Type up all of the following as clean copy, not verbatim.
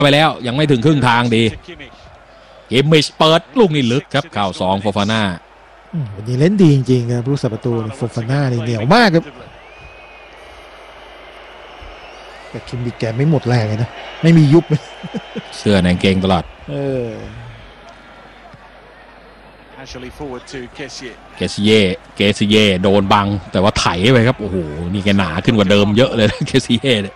ไปแล้วยังไม่ถึงครึ่งทางดีกิมมิชเปิดลูกนี่ลึกครับข่าว2โฟฟาน่าวันนี้เล่นดีจริงๆครับผู้สับประตูโฟฟาน่านี่เหนียวมากครับแต่คิมมิชแกไม่หมดแรงเลยนะไม่มียุบเสื้อในกางเกงตลอดเกซิเย่โดนบังแต่ว่าไถไปครับโอ้โหนี่แกหนาขึ้นกว่าเดิมเยอะเลยเกซิเย่เนี่ย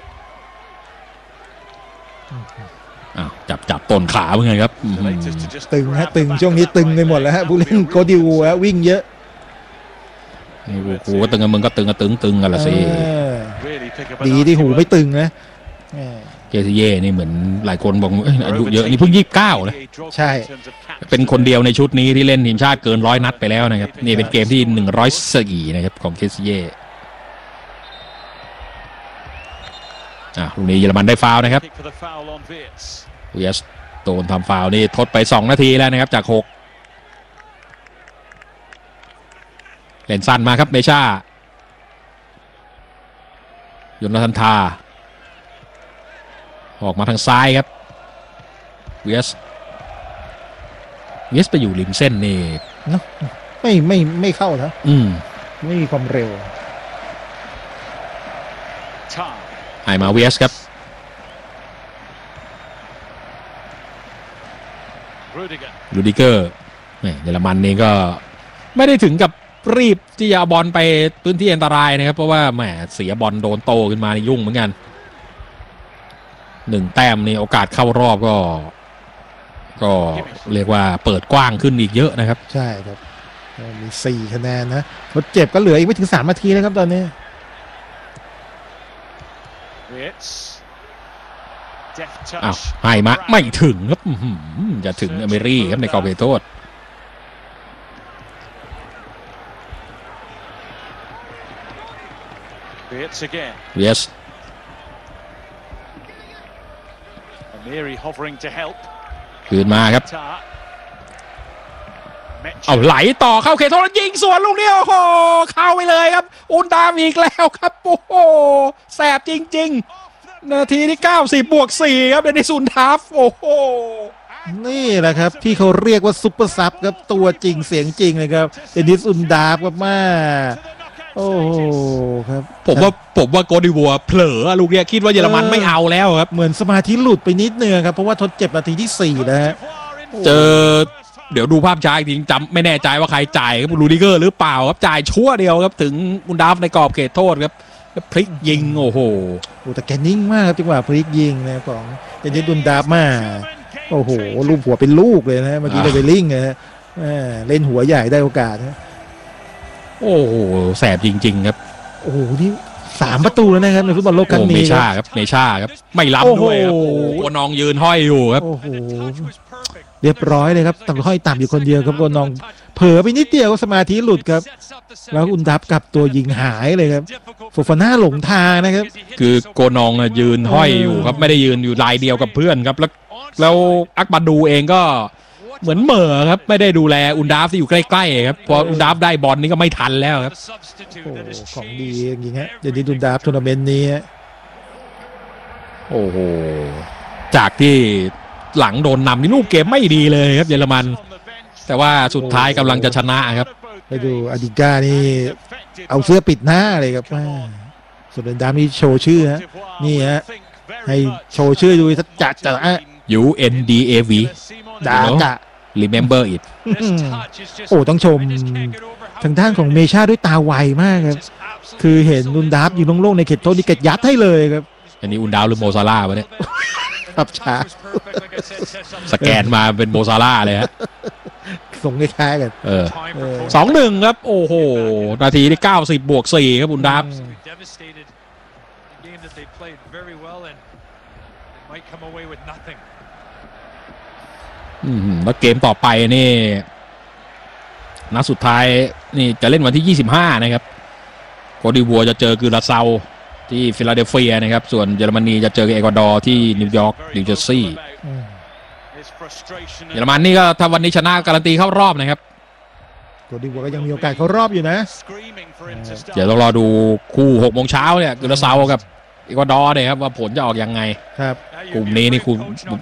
จับต้นขาเหมือนกันครับตึงฮะตึงช่วงนี้ตึงไปหมดแล้วฮะผู้เล่นโกดิวฮะวิ่งเยอะนี่กูก็ตึงกับมึงก็ตึงกันละสิดีที่หูไม่ตึงนะเกซิเย่นี่เหมือนหลายคนบอกอายุเยอะนี่เพิ่ง29นะใช่เป็นคนเดียวในชุดนี้ที่เล่นทีมชาติเกิน100 นัดไปแล้วนะครับนี่เป็นเกมที่104นะครับของเกซิเย่ลูกนี้เยอรมันได้ฟาวล์นะครับเวียสโดนทำฟาวล์นี่ทดไป2 นาทีแล้วนะครับจาก6เล่นสั้นมาครับเมชายนทันทาออกมาทางซ้ายครับเวียสไปอยู่ริมเส้นนี่เนาะไม่เข้านะไม่มีความเร็วให้มาเวียสครับรูดิเกอร์เยอรมันนี่ก็ไม่ได้ถึงกับรีบที่จะเอาบอลไปพื้นที่อันตรายนะครับเพราะว่าแหมเสียบอลโดนโตขึ้นมายุ่งเหมือนกัน1 แต้มนี่โอกาสเข้ารอบก็เรียกว่าเปิดกว้างขึ้นอีกเยอะนะครับใช่ครับมี4 คะแนนนะทดเจ็บก็เหลืออีกไม่ถึง3 นาทีนะครับตอนนี้ให้มาไม่ถึงครับจะถึงอเมรี่ครับในกรอบเขตโทษเวียสคืนมาครับเอาไหลต่อเข้าเขตโทษยิงสวนลูกนี้โอ้โหเข้าไปเลยครับอุนดามอีกแล้วครับโอ้โหแสบจริงๆนาทีที่90+4ครับเดนิสอุนดาฟโอ้โหนี่แหละครับที่เขาเรียกว่าซุปเปอร์ซับครับตัวจริงเสียงจริงเลยครับเดนิสอุนดาฟครับมาโอ้ครับผมว่าโกดิวัวเผลอลูกเนี้ยคิดว่าเยอรมันไม่เอาแล้วครับเหมือนสมาธิหลุดไปนิดนึงครับเพราะว่าทดเจ็บนาทีที่4นะฮะเจอเดี๋ยวดูภาพช้าจริงจำไม่แน่ใจว่าใครจ่ายครับรูดิเกอร์หรือเปล่าครับจ่ายชั่วเดียวครับถึงอุนดาฟในกรอบเขตโทษครับพลิกยิงโอ้โหแต่แกนิ่งมากครับจังหวะพลิกยิงนะของเดนิสอุนดาฟมาโอ้โหลูกหัวเป็นลูกเลยนะเมื่อกี้เลยไปลิงนะฮะเล่นหัวใหญ่ได้โอกาสนะโอ้โหแสบจริงๆครับโอ้โหนี่3 ประตูแล้วนะครับในฟุตบอลโลกครั้งนี้เมชาครับไม่ล้ำด้วยครับโอ้โหโกนองยืนห้อยอยู่ครับโอ้โหเรียบร้อยเลยครับต้องห้อยต่ำอยู่คนเดียวครับโกนองเผลอไปนิดเดียวก็สมาธิหลุดครับแล้วอุนดับกับตัวยิงหายเลยครับโฟฟาน่าหลงทางนะครับคือโกนองยืนห้อยอยู่ครับไม่ได้ยืนอยู่ลายเดียวกับเพื่อนครับแล้วอักบาดูเองก็เหมือนเหม่อครับไม่ได้ดูแลอุนดาฟที่อยู่ใกล้ๆครับพออุนดาฟได้บอลนี่ก็ไม่ทันแล้วครับโอ้ของดีจริงๆฮะเดี๋ยวนี้อุนดาฟทัวร์นาเมนต์นี้โอ้โหจากที่หลังโดนนำนี่ลูกเกมไม่ดีเลยครับเยอรมันแต่ว่าสุดท้ายกำลังจะชนะครับไปดูอาดิก้านี่เอาเสื้อปิดหน้าเลยครับส่วนอุนดาฟนี่โชว์ชื่อฮะนี่ฮะให้โชว์ชื่อดูจัด UNDAV ดากะ remember it โอ้ต้องชมทางด้านของเมชาด้วยตาไวมากครับคือเห็นอุนดาฟอยู่โล่งๆในเขตโทษนี่เก็บยัดให้เลยครับอันนี้อุนดาฟหรือโมซาร่าวะเนี่ยครับช้าสแกนมาเป็นโมซาร่าเลยฮะส่งคล้ายๆกัน 2-1ครับโอ้โหนาทีที่90+4ครับอุนดาฟแล้วเกมต่อไปนี่นัดสุดท้ายนี่จะเล่นวันที่25นะครับโคดิวัวจะเจอกิราเซาที่ฟิลาเดลเฟียนะครับส่วนเยอรมนีจะเจอเอกวาดอร์ที่นิวยอร์กนิวเจอร์ซีย์เยอรมันนี่ก็ถ้าวันนี้ชนะการันตีเข้ารอบนะครับโคดิวัวก็ยังมีโอกาสเข้ารอบอยู่นะเดี๋ยวต้องรอดูคู่ 6 โมงเช้าเนี่ยกิราเซากับเอกวาดอร์เนี่ยครับว่าผลจะออกยังไงครับกลุ่มนี้นี่